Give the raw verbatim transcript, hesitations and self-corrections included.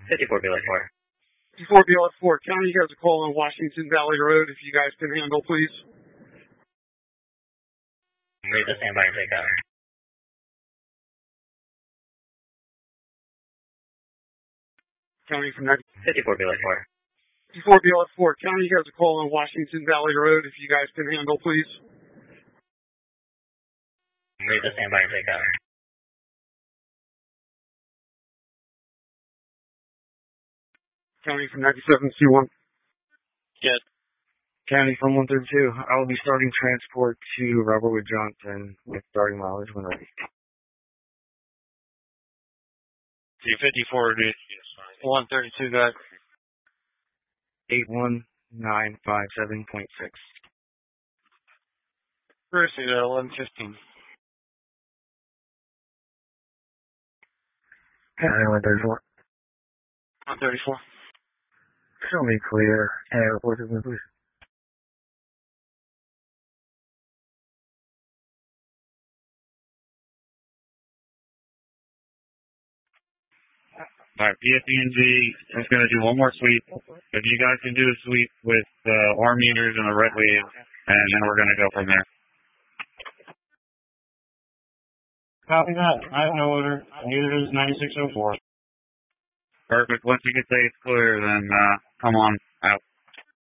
fifty-four B L F four. fifty-four B L F four. County, you guys a call on Washington Valley Road if you guys can handle, please. Read the standby and take out. County from ninety. fifty-four B L F four. fifty-four B L F four. County, you guys a call on Washington Valley Road if you guys can handle, please. Read the standby and take out. County from ninety-seven C one. Yes. County from one thirty-two. I will be starting transport to Robert Wood Johnson with starting mileage when ready. C fifty-four, dude. one thirty-two, guys. eight one nine five seven point six. Proceed at eleven fifteen. County one thirty-four. one thirty-four. Show me clear. And report to me, please. Alright, P S E N G is going to do one more sweep. If you guys can do a sweep with uh, R meters and the red wave, and then we're going to go from there. Copy that. I have no order. Neither does ninety-six oh four. Perfect. Once you can say it's clear, then uh, come on.